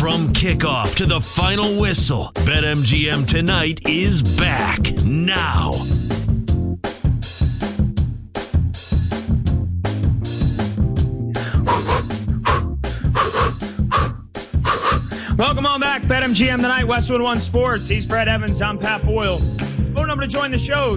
From kickoff to the final whistle, BetMGM Tonight is back now. Welcome on back, BetMGM Tonight, Westwood One Sports. He's Brad Evans. I'm Pat Boyle. Phone number to join the show,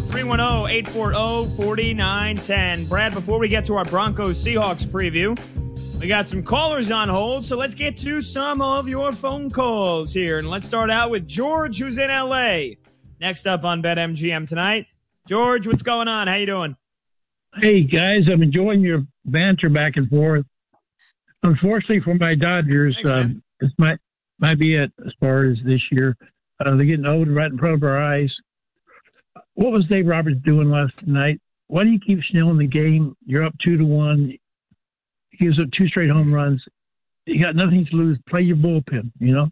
310-840-4910. Brad, before we get to our Broncos-Seahawks preview, we got some callers on hold, so let's get to some of your phone calls here. And let's start out with George, who's in L.A. Next up on BetMGM Tonight. George, what's going on? How you doing? Hey, guys, I'm enjoying your banter back and forth. Unfortunately for my Dodgers, this might be it as far as this year. They're getting old right in front of our eyes. What was Dave Roberts doing last night? Why do you keep Snell in the game? You're up 2-1. He gives up 2 straight home runs. You got nothing to lose. Play your bullpen, you know?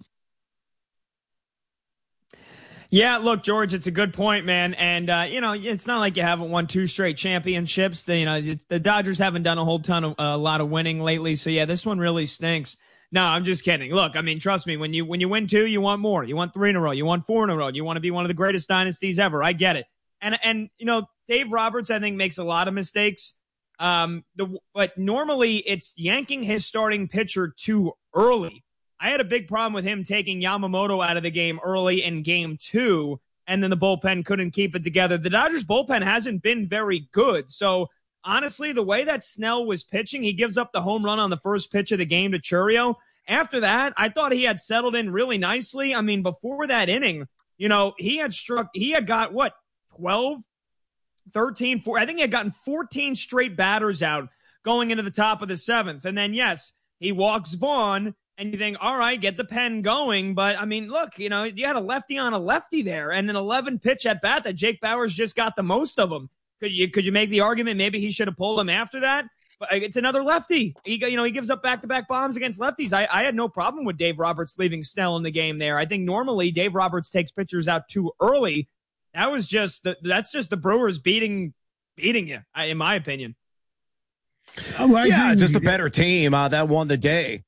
Yeah, look, George, it's a good point, man. And, it's not like you haven't won 2 straight championships. The Dodgers haven't done a lot of winning lately. So, yeah, this one really stinks. No, I'm just kidding. Look, I mean, trust me, when you win 2, you want more. You want 3 in a row. You want 4 in a row. You want to be one of the greatest dynasties ever. I get it. And Dave Roberts, I think, makes a lot of mistakes. But normally it's yanking his starting pitcher too early. I had a big problem with him taking Yamamoto out of the game early in game 2, and then the bullpen couldn't keep it together. The Dodgers bullpen hasn't been very good. So honestly, the way that Snell was pitching, he gives up the home run on the first pitch of the game to Chourio. After that, I thought he had settled in really nicely. I mean, before that inning, he had got 12, 13, 4. I think he had gotten 14 straight batters out going into the top of the 7th. And then, yes, he walks Vaughn, and you think, all right, get the pen going. But, I mean, look, you had a lefty on a lefty there, and an 11-pitch at bat that Jake Bauers just got the most of them. Could you make the argument maybe he should have pulled him after that? But it's another lefty. He gives up back-to-back bombs against lefties. I had no problem with Dave Roberts leaving Snell in the game there. I think normally Dave Roberts takes pitchers out too early. That's just the Brewers beating you, in my opinion. Just a better team that won the day.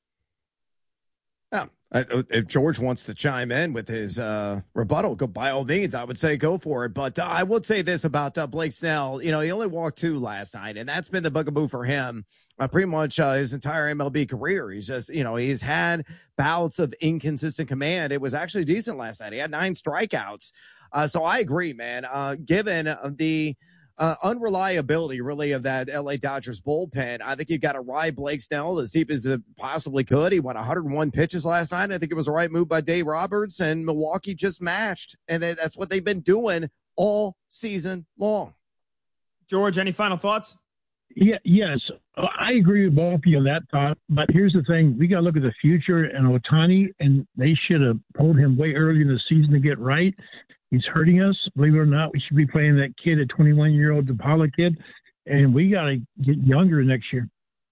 If George wants to chime in with his rebuttal, by all means, I would say go for it. But I would say this about Blake Snell. He only walked 2 last night, and that's been the bugaboo for him pretty much his entire MLB career. He's just, he's had bouts of inconsistent command. It was actually decent last night. He had 9 strikeouts. So I agree, man. Given the unreliability, really, of that LA Dodgers bullpen, I think you've got to ride Blake Snell as deep as it possibly could. He went 101 pitches last night. I think it was the right move by Dave Roberts, and Milwaukee just matched. And that's what they've been doing all season long. George, any final thoughts? Yeah, yes. I agree with both of you on that thought. But here's the thing. We got to look at the future and Ohtani, and they should have pulled him way early in the season to get right. He's hurting us. Believe it or not, we should be playing that kid, a 21-year-old DePaula kid, and we got to get younger next year.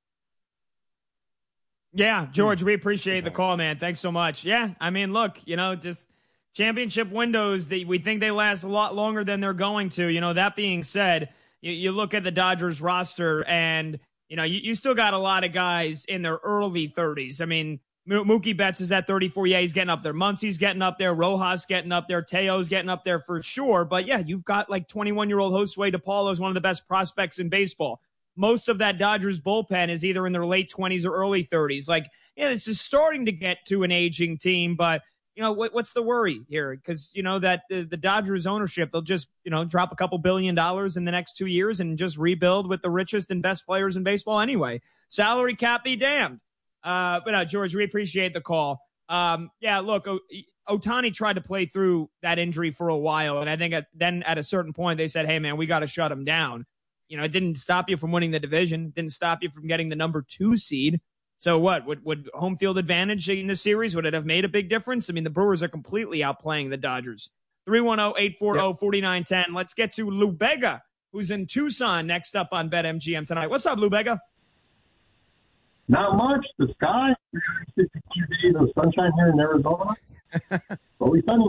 Yeah, George, we appreciate the call, man. Thanks so much. Yeah, I mean, look, just championship windows, we think they last a lot longer than they're going to. That being said, you look at the Dodgers roster, and, you still got a lot of guys in their early 30s. I mean, Mookie Betts is at 34. Yeah, he's getting up there. Muncie's getting up there. Rojas getting up there. Teo's getting up there for sure. But, yeah, you've got 21-year-old Josue DePaulo is one of the best prospects in baseball. Most of that Dodgers bullpen is either in their late 20s or early 30s. It's just starting to get to an aging team. But, what's the worry here? Because, that the Dodgers ownership, they'll just, drop a couple $1 billion in the next 2 years and just rebuild with the richest and best players in baseball anyway. Salary cap be damned. But George, we appreciate the call. Look, Ohtani tried to play through that injury for a while, and I think then at a certain point they said, hey, man, we got to shut him down. It didn't stop you from winning the division. It didn't stop you from getting the number 2 seed. So what? Would home field advantage in the series, would it have made a big difference? I mean, the Brewers are completely outplaying the Dodgers. 310-840-4910. Let's get to Lou Bega, who's in Tucson, next up on BetMGM tonight. What's up, Lou Bega? Not much. The sky, 362 days of sunshine here in Arizona. Always sunny.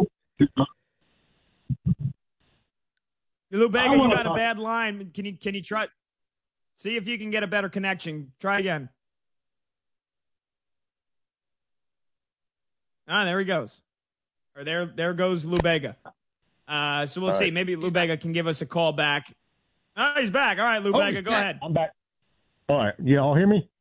Lou Bega, you got a bad line. Can you try? See if you can get a better connection. Try again. There he goes. Or there goes Lou Bega. So we'll see. Maybe Lou Bega can give us a call back. Oh, he's back. All right, Lou Bega, go ahead. I'm back. All right. You all hear me?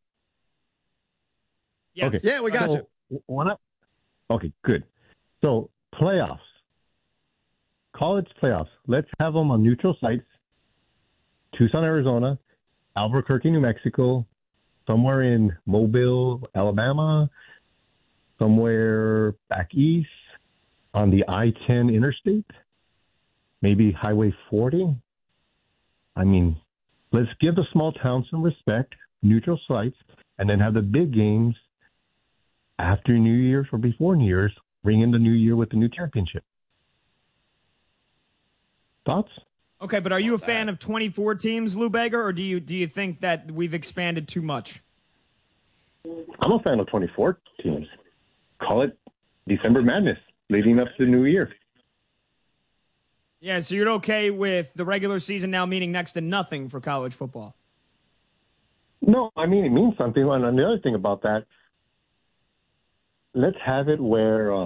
Yes. Okay. Yeah, we got you. Okay, good. So playoffs, college playoffs. Let's have them on neutral sites. Tucson, Arizona, Albuquerque, New Mexico, somewhere in Mobile, Alabama, somewhere back east on the I-10 interstate, maybe Highway 40. I mean, let's give the small towns some respect, neutral sites, and then have the big games after New Year's or before New Year's, bring in the new year with the new championship. Thoughts? Okay, but are you a fan of 24 teams, Lou Bega, or do you think that we've expanded too much? I'm a fan of 24 teams. Call it December Madness, leading up to the new year. Yeah, so you're okay with the regular season now meaning next to nothing for college football? No, I mean, it means something. And the other thing about that, let's have it where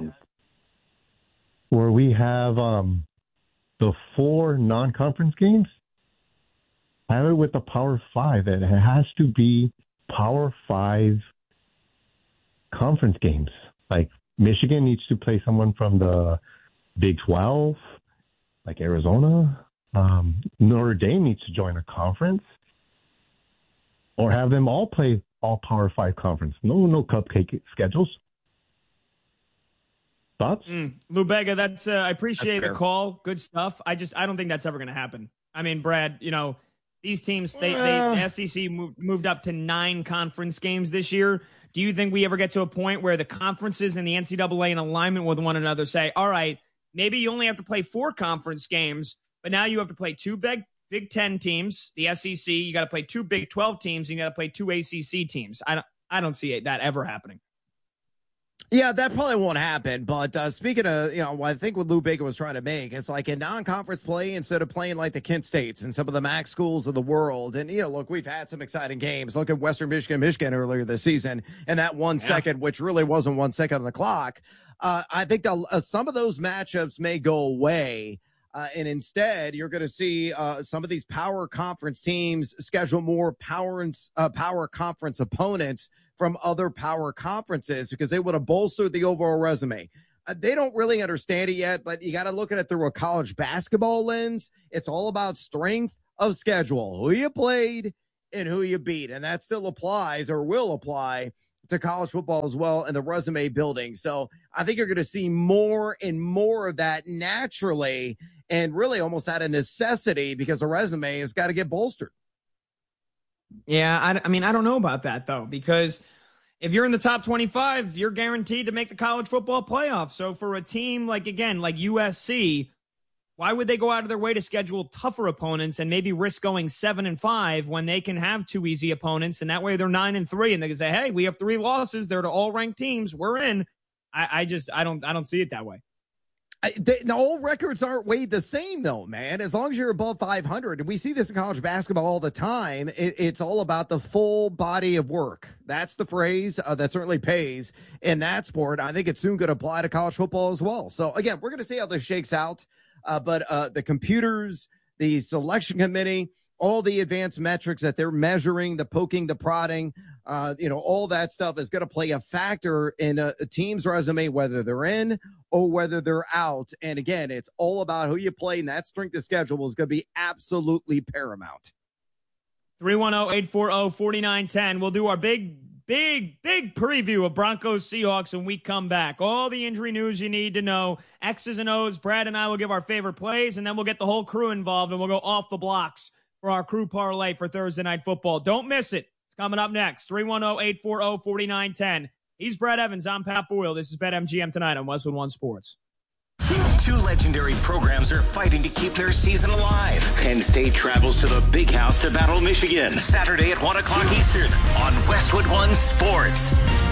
we have the 4 non-conference games. Have it with the Power 5. It has to be Power 5 conference games. Like Michigan needs to play someone from the Big 12, like Arizona. Notre Dame needs to join a conference. Or have them all play all Power 5 conference. No cupcake schedules. Thoughts? Lou Bega, I appreciate the call. Good stuff. I don't think that's ever going to happen. I mean, Brad, these teams, the SEC moved up to 9 conference games this year. Do you think we ever get to a point where the conferences and the NCAA in alignment with one another say, all right, maybe you only have to play 4 conference games, but now you have to play 2 Big 10 teams, the SEC, you got to play 2 Big 12 teams, and you got to play 2 ACC teams. I don't see that ever happening. Yeah, that probably won't happen. But speaking of, I think what Lou Bega was trying to make, it's like a non-conference play instead of playing like the Kent States and some of the MAC schools of the world. And, look, we've had some exciting games. Look at Western Michigan earlier this season, and that 1 second, which really wasn't 1 second on the clock. I think some of those matchups may go away. And instead, you're going to see some of these power conference teams schedule more power conference opponents from other power conferences because they would have bolstered the overall resume. They don't really understand it yet, but you got to look at it through a college basketball lens. It's all about strength of schedule, who you played and who you beat. And that still applies or will apply to college football as well and the resume building. So I think you're going to see more and more of that naturally and really almost out of necessity because the resume has got to get bolstered. Yeah, I mean, I don't know about that, though, because if you're in the top 25, you're guaranteed to make the college football playoff. So for a team like USC, why would they go out of their way to schedule tougher opponents and maybe risk going 7-5 when they can have 2 easy opponents? And that way they're 9-3 and they can say, hey, we have 3 losses. They're to all ranked teams. We're in. I don't see it that way. All records aren't weighed the same, though, man. As long as you're above 500, and we see this in college basketball all the time, it's all about the full body of work. That's the phrase that certainly pays in that sport. I think it's soon going to apply to college football as well. So, again, we're going to see how this shakes out. But the computers, the selection committee, all the advanced metrics that they're measuring, the poking, the prodding, all that stuff is going to play a factor in a team's resume, whether they're in or whether they're out. And again, it's all about who you play, and that strength of schedule is going to be absolutely paramount. 310-840-4910. We'll do our big preview of Broncos Seahawks when we come back. All the injury news you need to know, X's and O's. Brad and I will give our favorite plays, and then we'll get the whole crew involved, and we'll go off the blocks for our crew parlay for Thursday Night Football. Don't miss it. It's coming up next. 310-840-4910. He's Brad Evans. I'm Pat Boyle. This is BetMGM tonight on Westwood One Sports. 2 legendary programs are fighting to keep their season alive. Penn State travels to the Big House to battle Michigan Saturday at 1 o'clock Eastern on Westwood One Sports.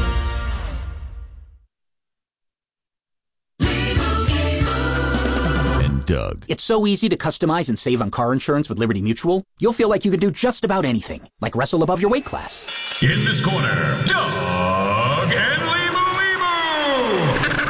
Doug. It's so easy to customize and save on car insurance with Liberty Mutual. You'll feel like you can do just about anything, like wrestle above your weight class. In this corner, Doug and Limu.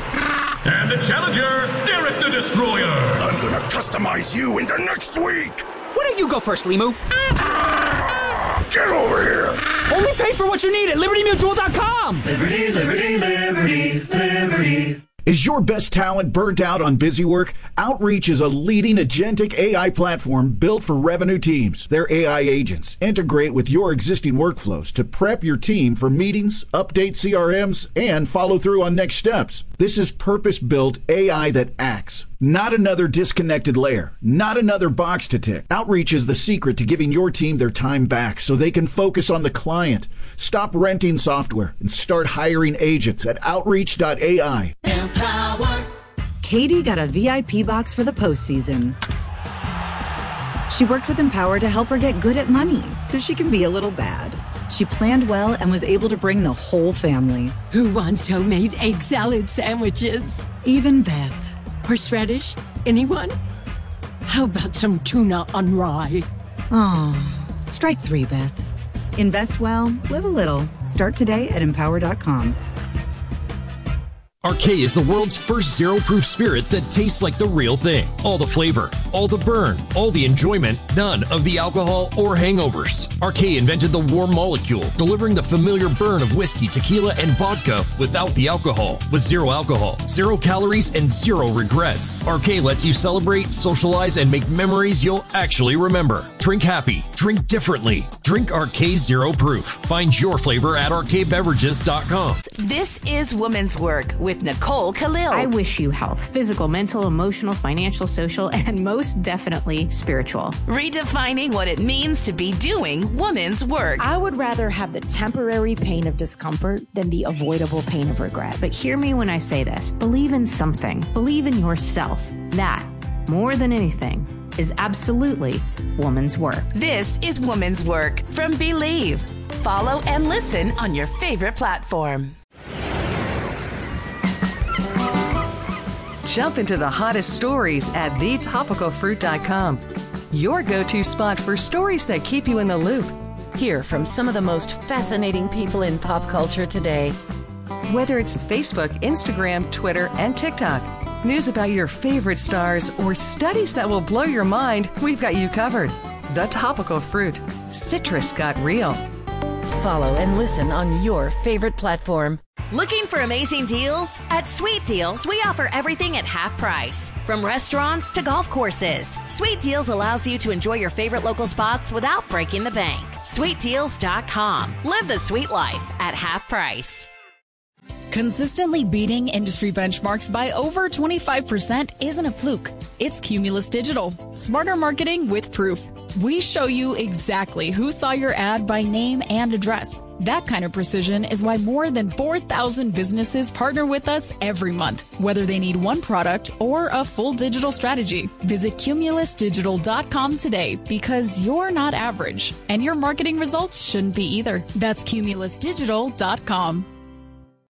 challenger, Derek the Destroyer. I'm gonna customize you into next week. Why don't you go first, Limu? Get over here. Only pay for what you need at LibertyMutual.com. Liberty, liberty, liberty, liberty. Is your best talent burnt out on busy work? Outreach is a leading agentic AI platform built for revenue teams. Their AI agents integrate with your existing workflows to prep your team for meetings, update CRMs, and follow through on next steps. This is purpose-built AI that acts, not another disconnected layer, not another box to tick. Outreach is the secret to giving your team their time back so they can focus on the client. Stop renting software and start hiring agents at Outreach.ai. Empower. Katie got a VIP box for the postseason. She worked with Empower to help her get good at money so she can be a little bad. She planned well and was able to bring the whole family. Who wants homemade egg salad sandwiches? Even Beth. Horseradish? Anyone? How about some tuna on rye? Oh, strike 3, Beth. Invest well, live a little. Start today at Empower.com. Arcade is the world's first zero-proof spirit that tastes like the real thing. All the flavor, all the burn, all the enjoyment, none of the alcohol or hangovers. Arcade invented the warm molecule, delivering the familiar burn of whiskey, tequila, and vodka without the alcohol. With zero alcohol, 0 calories, and 0 regrets. Arcade lets you celebrate, socialize, and make memories you'll actually remember. Drink happy. Drink differently. Drink Arcade Zero Proof. Find your flavor at arcadebeverages.com. This is Woman's Work with Nicole Khalil. I wish you health, physical, mental, emotional, financial, social, and most definitely spiritual. Redefining what it means to be doing woman's work. I would rather have the temporary pain of discomfort than the avoidable pain of regret. But hear me when I say this. Believe in something. Believe in yourself. That, more than anything, is absolutely woman's work. This is Woman's Work from Believe. Follow and listen on your favorite platform. Jump into the hottest stories at thetopicalfruit.com. Your go-to spot for stories that keep you in the loop. Hear from some of the most fascinating people in pop culture today. Whether it's Facebook, Instagram, Twitter, and TikTok, news about your favorite stars, or studies that will blow your mind, we've got you covered. The Topical Fruit. Citrus got real. Follow and listen on your favorite platform. Looking for amazing deals? At Sweet Deals, we offer everything at half price. From restaurants to golf courses, Sweet Deals allows you to enjoy your favorite local spots without breaking the bank. SweetDeals.com. Live the sweet life at half price. Consistently beating industry benchmarks by over 25% isn't a fluke. It's Cumulus Digital. Smarter marketing with proof. We show you exactly who saw your ad by name and address. That kind of precision is why more than 4,000 businesses partner with us every month, whether they need one product or a full digital strategy. Visit CumulusDigital.com today because you're not average, and your marketing results shouldn't be either. That's CumulusDigital.com.